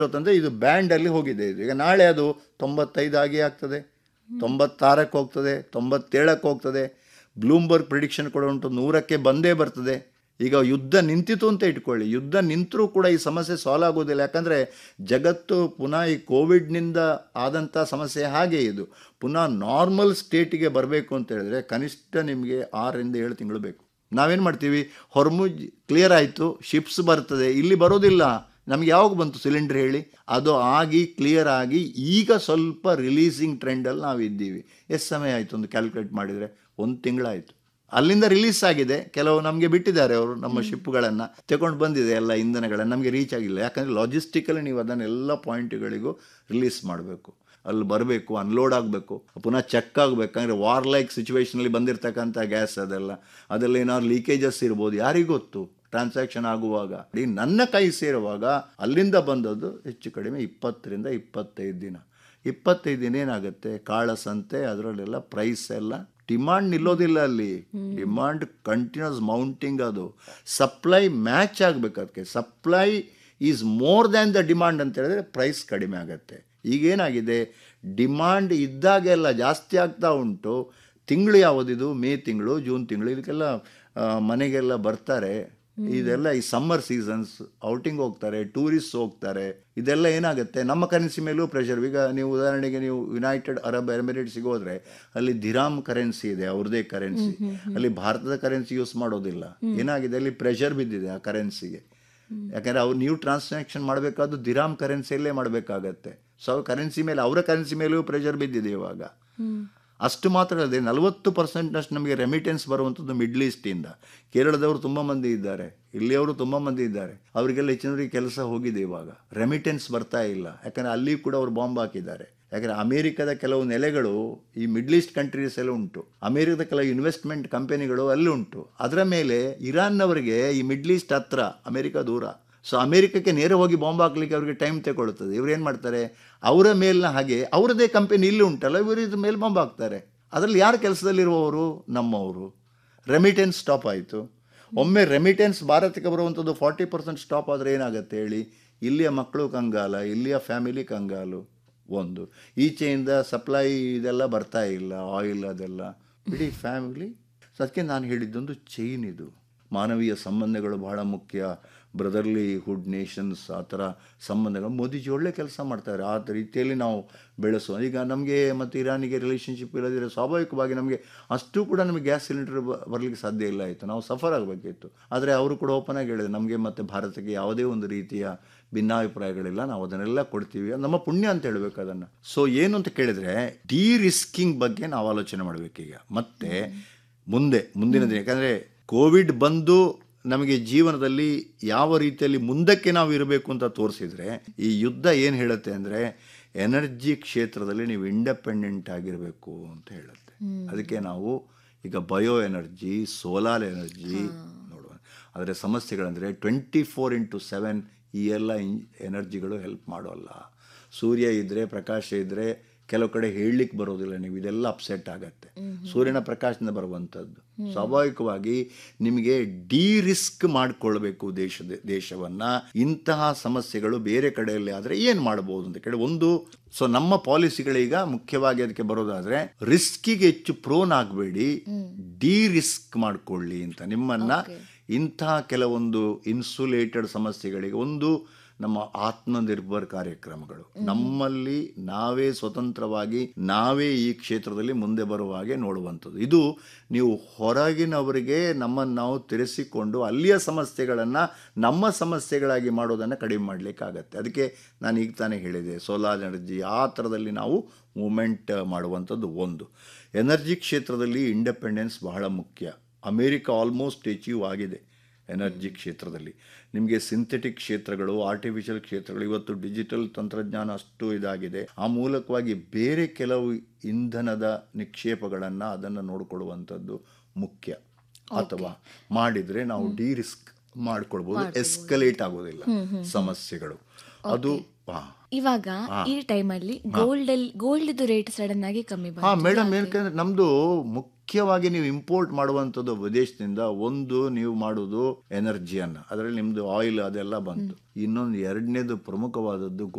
ಇವತ್ತಂದರೆ ಇದು ಬ್ಯಾಂಡಲ್ಲಿ ಹೋಗಿದೆ. ಇದು ಈಗ ನಾಳೆ ಅದು 95 ಆಗಿ ಆಗ್ತದೆ, 96ಕ್ಕೆ ಹೋಗ್ತದೆ, 97ಕ್ಕೆ ಹೋಗ್ತದೆ. ಬ್ಲೂಮ್ಬರ್ಗ್ ಪ್ರಿಡಿಕ್ಷನ್ ಕೂಡ ಉಂಟು 100ಕ್ಕೆ ಬಂದೇ ಬರ್ತದೆ. ಈಗ ಯುದ್ಧ ನಿಂತಿತು ಅಂತ ಇಟ್ಕೊಳ್ಳಿ, ಯುದ್ಧ ನಿಂತರೂ ಕೂಡ ಈ ಸಮಸ್ಯೆ ಸಾಲ್ವ್ ಆಗೋದಿಲ್ಲ. ಯಾಕಂದರೆ ಜಗತ್ತು ಪುನಃ ಈ ಕೋವಿಡ್ನಿಂದ ಆದಂಥ ಸಮಸ್ಯೆ ಹಾಗೆ ಇದು ಪುನಃ ನಾರ್ಮಲ್ ಸ್ಟೇಟಿಗೆ ಬರಬೇಕು ಅಂತ ಹೇಳಿದ್ರೆ ಕನಿಷ್ಠ ನಿಮಗೆ 6ರಿಂದ 7 ತಿಂಗಳು ಬೇಕು. ನಾವೇನು ಮಾಡ್ತೀವಿ, ಹೊರ್ಮುಜ್ ಕ್ಲಿಯರ್ ಆಯಿತು, ಶಿಪ್ಸ್ ಬರ್ತದೆ, ಇಲ್ಲಿ ಬರೋದಿಲ್ಲ. ನಮ್ಗೆ ಯಾವಾಗ ಬಂತು ಸಿಲಿಂಡರ್ ಹೇಳಿ? ಅದು ಆಗಿ ಕ್ಲಿಯರ್ ಆಗಿ ಈಗ ಸ್ವಲ್ಪ ರಿಲೀಸಿಂಗ್ ಟ್ರೆಂಡಲ್ಲಿ ನಾವು ಇದ್ದೀವಿ. ಎಷ್ಟು ಸಮಯ ಆಯಿತು ಒಂದು ಕ್ಯಾಲ್ಕುಲೇಟ್ ಮಾಡಿದರೆ? 1 ತಿಂಗಳಾಯಿತು. ಅಲ್ಲಿಂದ ರಿಲೀಸ್ ಆಗಿದೆ, ಕೆಲವು ನಮಗೆ ಬಿಟ್ಟಿದ್ದಾರೆ ಅವರು, ನಮ್ಮ ಶಿಪ್ಗಳನ್ನು ತಗೊಂಡು ಬಂದಿದೆ ಎಲ್ಲ ಇಂಧನಗಳನ್ನು, ನಮಗೆ ರೀಚ್ ಆಗಿಲ್ಲ. ಯಾಕಂದರೆ ಲಾಜಿಸ್ಟಿಕಲಿ ನೀವು ಅದನ್ನೆಲ್ಲ ಪಾಯಿಂಟ್ಗಳಿಗೂ ರಿಲೀಸ್ ಮಾಡಬೇಕು, ಅಲ್ಲಿ ಬರಬೇಕು, ಅನ್ಲೋಡ್ ಆಗಬೇಕು, ಪುನಃ ಚೆಕ್ ಆಗಬೇಕಂದ್ರೆ ವಾರ್ ಲೈಕ್ ಸಿಚುವೇಷನಲ್ಲಿ ಬಂದಿರತಕ್ಕಂಥ ಗ್ಯಾಸ್ ಅದೆಲ್ಲ ಏನಾದ್ರು ಲೀಕೇಜಸ್ ಇರ್ಬೋದು, ಯಾರಿಗೊತ್ತು. ಟ್ರಾನ್ಸಾಕ್ಷನ್ ಆಗುವಾಗ ನನ್ನ ಕೈ ಸೇರುವಾಗ ಅಲ್ಲಿಂದ ಬಂದದ್ದು ಹೆಚ್ಚು ಕಡಿಮೆ 20ರಿಂದ 25 ದಿನ. 25 ದಿನ ಏನಾಗುತ್ತೆ, ಕಾಳಸಂತೆ ಅದರಲ್ಲೆಲ್ಲ ಪ್ರೈಸ್ ಎಲ್ಲ ಡಿಮಾಂಡ್ ನಿಲ್ಲೋದಿಲ್ಲ. ಅಲ್ಲಿ ಡಿಮಾಂಡ್ ಕಂಟಿನ್ಯೂಸ್ ಮೌಂಟಿಂಗ್. ಅದು ಸಪ್ಲೈ ಮ್ಯಾಚ್ ಆಗಬೇಕು. ಅದಕ್ಕೆ supply is more than the demand ಅಂತ ಹೇಳಿದ್ರೆ ಪ್ರೈಸ್ ಕಡಿಮೆ ಆಗುತ್ತೆ. ಈಗೇನಾಗಿದೆ, ಡಿಮಾಂಡ್ ಇದ್ದಾಗೆಲ್ಲ ಜಾಸ್ತಿ ಆಗ್ತಾ ಉಂಟು. ತಿಂಗಳು ಯಾವುದಿದು? ಮೇ ತಿಂಗಳು, ಜೂನ್ ತಿಂಗಳು. ಇದಕ್ಕೆಲ್ಲ ಮನೆಗೆಲ್ಲ ಬರ್ತಾರೆ. ಇದೆಲ್ಲ ಈ ಸಮ್ಮರ್ ಸೀಸನ್ಸ್, ಔಟಿಂಗ್ ಹೋಗ್ತಾರೆ, ಟೂರಿಸ್ಟ್ ಹೋಗ್ತಾರೆ. ಇದೆಲ್ಲ ಏನಾಗುತ್ತೆ, ನಮ್ಮ ಕರೆನ್ಸಿ ಮೇಲೂ ಪ್ರೆಷರ್. ಈಗ ನೀವು ಉದಾಹರಣೆಗೆ ನೀವು ಯುನೈಟೆಡ್ ಅರಬ್ ಎಮಿರೇಟ್ಸಿಗೆ ಹೋದರೆ ಅಲ್ಲಿ ದಿರಾಮ್ ಕರೆನ್ಸಿ ಇದೆ, ಅವ್ರದ್ದೇ ಕರೆನ್ಸಿ. ಅಲ್ಲಿ ಭಾರತದ ಕರೆನ್ಸಿ ಯೂಸ್ ಮಾಡೋದಿಲ್ಲ. ಏನಾಗಿದೆ, ಅಲ್ಲಿ ಪ್ರೆಷರ್ ಬಿದ್ದಿದೆ ಆ ಕರೆನ್ಸಿಗೆ. ಯಾಕಂದರೆ ನೀವು ಟ್ರಾನ್ಸಾಕ್ಷನ್ ಮಾಡಬೇಕಾದ್ದು ದಿರಾಮ್ ಕರೆನ್ಸಿಯಲ್ಲೇ ಮಾಡಬೇಕಾಗತ್ತೆ. ಸೊ ಕರೆನ್ಸಿ ಮೇಲೆ, ಅವರ ಕರೆನ್ಸಿ ಮೇಲೂ ಪ್ರೆಷರ್ ಬಿದ್ದಿದೆ ಇವಾಗ. ಅಷ್ಟು ಮಾತ್ರ ಅಲ್ಲದೆ 40% ನಮಗೆ ರೆಮಿಟೆನ್ಸ್ ಬರುವಂಥದ್ದು ಮಿಡ್ಲ್ ಈಸ್ಟಿಂದ. ಕೇರಳದವರು ತುಂಬ ಮಂದಿ ಇದ್ದಾರೆ, ಇಲ್ಲಿಯವರು ತುಂಬ ಮಂದಿ ಇದ್ದಾರೆ. ಅವರಿಗೆಲ್ಲ ಹೆಚ್ಚಿನವರಿಗೆ ಕೆಲಸ ಹೋಗಿದೆ. ಇವಾಗ ರೆಮಿಟೆನ್ಸ್ ಬರ್ತಾ ಇಲ್ಲ. ಯಾಕಂದರೆ ಅಲ್ಲಿ ಕೂಡ ಅವರು ಬಾಂಬ್ ಹಾಕಿದ್ದಾರೆ. ಯಾಕಂದರೆ ಅಮೇರಿಕದ ಕೆಲವು ನೆಲೆಗಳು ಈ ಮಿಡ್ಲ್ ಈಸ್ಟ್ ಕಂಟ್ರೀಸ್ ಎಲ್ಲ ಉಂಟು. ಅಮೇರಿಕದ ಕೆಲವು ಇನ್ವೆಸ್ಟ್ಮೆಂಟ್ ಕಂಪನಿಗಳು ಅಲ್ಲಿ ಉಂಟು. ಅದರ ಮೇಲೆ ಇರಾನ್ನವರಿಗೆ ಈ ಮಿಡ್ಲ್ ಈಸ್ಟ್ ಹತ್ರ, ಅಮೇರಿಕ ದೂರ. ಸೊ ಅಮೇರಿಕಕ್ಕೆ ನೇರ ಹೋಗಿ ಬಾಂಬ್ ಹಾಕ್ಲಿಕ್ಕೆ ಅವ್ರಿಗೆ ಟೈಮ್ ತಗೊಳ್ಳುತ್ತದೆ. ಇವ್ರು ಏನು ಮಾಡ್ತಾರೆ, ಅವರ ಮೇಲಿನ ಹಾಗೆ ಅವರದೇ ಕಂಪನಿ ಇಲ್ಲಿ ಉಂಟಲ್ಲ, ಇವರು ಇದ್ರ ಮೇಲೆ ಬಾಂಬ್ ಹಾಕ್ತಾರೆ. ಅದರಲ್ಲಿ ಯಾರು ಕೆಲಸದಲ್ಲಿರುವವರು? ನಮ್ಮವರು. ರೆಮಿಟೆನ್ಸ್ ಸ್ಟಾಪ್ ಆಯಿತು. ಒಮ್ಮೆ ರೆಮಿಟೆನ್ಸ್ ಭಾರತಕ್ಕೆ ಬರುವಂಥದ್ದು 40% ಸ್ಟಾಪ್ ಆದರೆ ಏನಾಗುತ್ತೆ ಹೇಳಿ? ಇಲ್ಲಿಯ ಮಕ್ಕಳು ಕಂಗಾಲ, ಇಲ್ಲಿಯ ಫ್ಯಾಮಿಲಿ ಕಂಗಾಲು. ಒಂದು ಈಚೆಯಿಂದ ಸಪ್ಲೈ ಇದೆಲ್ಲ ಬರ್ತಾ ಇಲ್ಲ, ಆಯಿಲ್ ಅದೆಲ್ಲ, ಇಡೀ ಫ್ಯಾಮಿಲಿ. ಸೊ ಅದಕ್ಕೆ ನಾನು ಹೇಳಿದ್ದೊಂದು ಚೈನ್. ಇದು ಮಾನವೀಯ ಸಂಬಂಧಗಳು ಬಹಳ ಮುಖ್ಯ. ಬ್ರದರ್ಲಿ ಹುಡ್ ನೇಷನ್ಸ್, ಆ ಥರ ಸಂಬಂಧಗಳು ಮೋದಿಜಿ ಒಳ್ಳೆ ಕೆಲಸ ಮಾಡ್ತಾರೆ. ಆ ರೀತಿಯಲ್ಲಿ ನಾವು ಬೆಳೆಸೋ. ಈಗ ನಮಗೆ ಮತ್ತು ಇರಾನಿಗೆ ರಿಲೇಷನ್ಶಿಪ್ ಇಲ್ಲದಿರೋ ಸ್ವಾಭಾವಿಕವಾಗಿ ನಮಗೆ ಅಷ್ಟು ಕೂಡ ನಮಗೆ ಗ್ಯಾಸ್ ಸಿಲಿಂಡರ್ ಬರಲಿಕ್ಕೆ ಸಾಧ್ಯ ಇಲ್ಲ ಆಯಿತು. ನಾವು ಸಫರ್ ಆಗಬೇಕಿತ್ತು. ಆದರೆ ಅವರು ಕೂಡ ಓಪನ್ ಆಗಿ ಹೇಳಿದ್ರು, ನಮಗೆ ಮತ್ತು ಭಾರತಕ್ಕೆ ಯಾವುದೇ ಒಂದು ರೀತಿಯ ಭಿನ್ನಾಭಿಪ್ರಾಯಗಳಿಲ್ಲ, ನಾವು ಅದನ್ನೆಲ್ಲ ಕೊಡ್ತೀವಿ, ಅದು ನಮ್ಮ ಪುಣ್ಯ ಅಂತ ಹೇಳಬೇಕು ಅದನ್ನು. ಸೊ ಏನು ಅಂತ ಕೇಳಿದರೆ, ಡಿ ರಿಸ್ಕಿಂಗ್ ಬಗ್ಗೆ ನಾವು ಆಲೋಚನೆ ಮಾಡಬೇಕೀಗ. ಮತ್ತು ಮುಂದಿನ ದಿನ, ಯಾಕಂದರೆ ಕೋವಿಡ್ ಬಂದು ನಮಗೆ ಜೀವನದಲ್ಲಿ ಯಾವ ರೀತಿಯಲ್ಲಿ ಮುಂದಕ್ಕೆ ನಾವು ಇರಬೇಕು ಅಂತ ತೋರಿಸಿದರೆ, ಈ ಯುದ್ಧ ಏನು ಹೇಳುತ್ತೆ ಅಂದರೆ ಎನರ್ಜಿ ಕ್ಷೇತ್ರದಲ್ಲಿ ನೀವು ಇಂಡಿಪೆಂಡೆಂಟ್ ಆಗಿರಬೇಕು ಅಂತ ಹೇಳುತ್ತೆ. ಅದಕ್ಕೆ ನಾವು ಈಗ ಬಯೋ ಎನರ್ಜಿ, ಸೋಲಾರ್ ಎನರ್ಜಿ ನೋಡುವ. ಅದರ ಸಮಸ್ಯೆಗಳಂದರೆ 24x7 ಈ ಎಲ್ಲ ಎನರ್ಜಿಗಳು ಹೆಲ್ಪ್ ಮಾಡೋಲ್ಲ. ಸೂರ್ಯ ಇದ್ದರೆ, ಪ್ರಕಾಶ ಇದ್ದರೆ ಕೆಲವು ಕಡೆ ಹೇಳಲಿಕ್ಕೆ ಬರೋದಿಲ್ಲ. ನೀವು ಇದೆಲ್ಲ ಅಪ್ಸೆಟ್ ಆಗತ್ತೆ. ಸೂರ್ಯನ ಪ್ರಕಾಶದಿಂದ ಬರುವಂಥದ್ದು. ಸ್ವಾಭಾವಿಕವಾಗಿ ನಿಮಗೆ ಡಿ ರಿಸ್ಕ್ ಮಾಡಿಕೊಳ್ಬೇಕು ದೇಶವನ್ನು. ಇಂತಹ ಸಮಸ್ಯೆಗಳು ಬೇರೆ ಕಡೆಯಲ್ಲಿ ಆದರೆ ಏನು ಮಾಡ್ಬೋದು ಅಂತ ಕೇಳಿ ಸೊ ನಮ್ಮ ಪಾಲಿಸಿಗಳೀಗ ಮುಖ್ಯವಾಗಿ ಅದಕ್ಕೆ ಬರೋದಾದರೆ, ರಿಸ್ಕಿಗೆ ಹೆಚ್ಚು ಪ್ರೋನ್ ಆಗಬೇಡಿ, ಡಿ ರಿಸ್ಕ್ ಮಾಡಿಕೊಳ್ಳಿ ಅಂತ. ನಿಮ್ಮನ್ನು ಇಂತಹ ಕೆಲವೊಂದು ಇನ್ಸುಲೇಟೆಡ್ ಸಮಸ್ಯೆಗಳಿಗೆ ನಮ್ಮ ಆತ್ಮನಿರ್ಭರ್ ಕಾರ್ಯಕ್ರಮಗಳು, ನಮ್ಮಲ್ಲಿ ನಾವೇ ಸ್ವತಂತ್ರವಾಗಿ ನಾವೇ ಈ ಕ್ಷೇತ್ರದಲ್ಲಿ ಮುಂದೆ ಬರುವ ಹಾಗೆ ನೋಡುವಂಥದ್ದು. ಇದು ನೀವು ಹೊರಗಿನವರಿಗೆ ನಮ್ಮನ್ನು ನಾವು ತಿರೆಸಿಕೊಂಡು ಅಲ್ಲಿಯ ಸಮಸ್ಯೆಗಳನ್ನು ನಮ್ಮ ಸಮಸ್ಯೆಗಳಾಗಿ ಮಾಡೋದನ್ನು ಕಡಿಮೆ ಮಾಡಲಿಕ್ಕಾಗತ್ತೆ. ಅದಕ್ಕೆ ನಾನು ಈಗ ತಾನೇ ಹೇಳಿದೆ, ಸೋಲಾರ್ ಎನರ್ಜಿ ಆ ಥರದಲ್ಲಿ ನಾವು ಮೂಮೆಂಟ್ ಮಾಡುವಂಥದ್ದು. ಎನರ್ಜಿ ಕ್ಷೇತ್ರದಲ್ಲಿ ಇಂಡಿಪೆಂಡೆನ್ಸ್ ಬಹಳ ಮುಖ್ಯ. ಅಮೇರಿಕ ಆಲ್ಮೋಸ್ಟ್ ಅಚೀವ್ ಆಗಿದೆ ಎನರ್ಜಿ ಕ್ಷೇತ್ರದಲ್ಲಿ. ನಿಮಗೆ ಸಿಂಥೆಟಿಕ್ ಕ್ಷೇತ್ರಗಳು, ಆರ್ಟಿಫಿಷಿಯಲ್ ಕ್ಷೇತ್ರಗಳು, ಇವತ್ತು ಡಿಜಿಟಲ್ ತಂತ್ರಜ್ಞಾನ ಅಷ್ಟು ಇದಾಗಿದೆ. ಆ ಮೂಲಕವಾಗಿ ಬೇರೆ ಕೆಲವು ಇಂಧನದ ನಿಕ್ಷೇಪಗಳನ್ನು ಅದನ್ನು ನೋಡಿಕೊಳ್ಳುವಂಥದ್ದು ಮುಖ್ಯ. ಅಥವಾ ಮಾಡಿದರೆ ನಾವು ಡಿ ರಿಸ್ಕ್ ಮಾಡಿಕೊಳ್ಬೋದು, ಎಸ್ಕಲೇಟ್ ಆಗೋದಿಲ್ಲ ಸಮಸ್ಯೆಗಳು. ಅದು ಇವಾಗ ಈ ಟೈಮಲ್ಲಿ ಗೋಲ್ಡ್ ರೇಟ್ ಸಡನ್ ಆಗಿ ಕಮ್ಮಿ ಮೇಡಮ್, ಏನಕ್ಕೆ ನಮ್ಮದು ಮುಖ್ಯ ಮುಖ್ಯವಾಗಿ ನೀವು ಇಂಪೋರ್ಟ್ ಮಾಡುವಂಥದ್ದು ವಿದೇಶದಿಂದ, ಒಂದು ನೀವು ಮಾಡೋದು ಎನರ್ಜಿಯನ್ನು, ಅದರಲ್ಲಿ ನಿಮ್ಮದು ಆಯಿಲ್ ಅದೆಲ್ಲ ಬಂತು. ಇನ್ನೊಂದು ಎರಡನೇದು ಪ್ರಮುಖವಾದದ್ದು